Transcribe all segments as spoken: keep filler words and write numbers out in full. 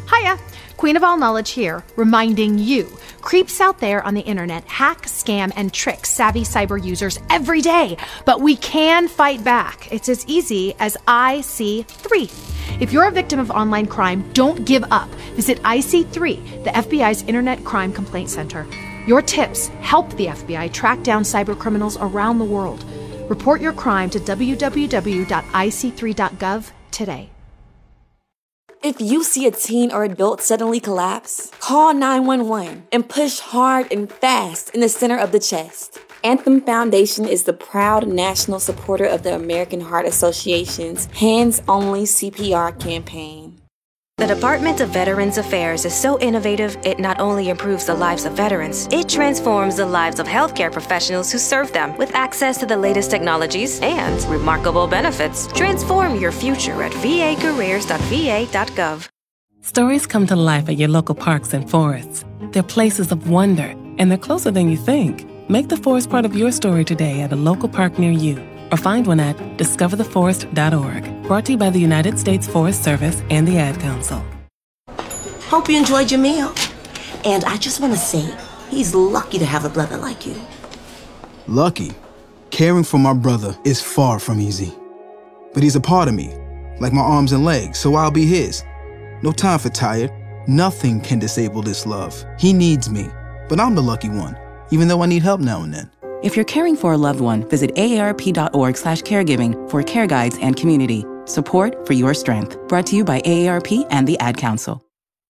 Hiya! Queen of All Knowledge here, reminding you, creeps out there on the internet hack, scam, and trick savvy cyber users every day. But we can fight back. It's as easy as I C three. If you're a victim of online crime, don't give up. Visit I C three, the F B I's Internet Crime Complaint Center. Your tips help the F B I track down cyber criminals around the world. Report your crime to w w w dot i c three dot gov today. If you see a teen or adult suddenly collapse, call nine one one and push hard and fast in the center of the chest. Anthem Foundation is the proud national supporter of the American Heart Association's Hands Only C P R campaign. The Department of Veterans Affairs is so innovative, it not only improves the lives of veterans, it transforms the lives of healthcare professionals who serve them with access to the latest technologies and remarkable benefits. Transform your future at v a careers dot v a dot gov. Stories come to life at your local parks and forests. They're places of wonder, and they're closer than you think. Make the forest part of your story today at a local park near you, or find one at discover the forest dot org. Brought to you by the United States Forest Service and the Ad Council. Hope you enjoyed your meal. And I just want to say, he's lucky to have a brother like you. Lucky? Caring for my brother is far from easy. But he's a part of me, like my arms and legs, so I'll be his. No time for tired. Nothing can disable this love. He needs me, but I'm the lucky one, even though I need help now and then. If you're caring for a loved one, visit A A R P dot org slash caregiving for care guides and community. Support for your strength. Brought to you by A A R P and the Ad Council.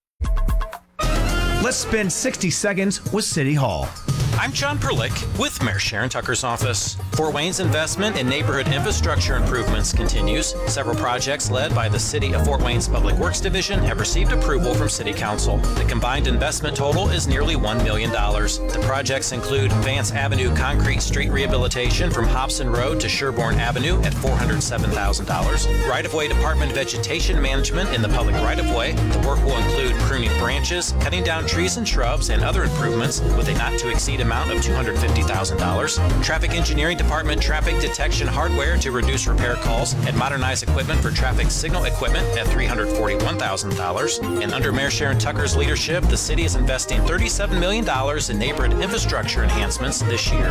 Let's spend sixty seconds with City Hall. I'm John Perlick with Mayor Sharon Tucker's office. Fort Wayne's investment in neighborhood infrastructure improvements continues. Several projects led by the City of Fort Wayne's Public Works Division have received approval from City Council. The combined investment total is nearly one million dollars. The projects include Vance Avenue concrete street rehabilitation from Hobson Road to Sherbourne Avenue at four hundred seven thousand dollars. Right-of-way department vegetation management in the public right-of-way. The work will include pruning branches, cutting down trees and shrubs, and other improvements with a not-to-exceed amount of two hundred fifty thousand dollars. Traffic Engineering Department traffic detection hardware to reduce repair calls and modernize equipment for traffic signal equipment at three hundred forty-one thousand dollars. And under Mayor Sharon Tucker's leadership, the city is investing thirty-seven million dollars in neighborhood infrastructure enhancements this year.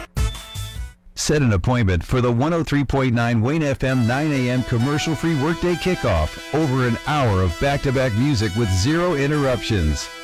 Set an appointment for the one oh three point nine Wayne F M nine a.m. commercial-free workday kickoff. Over an hour of back-to-back music with zero interruptions.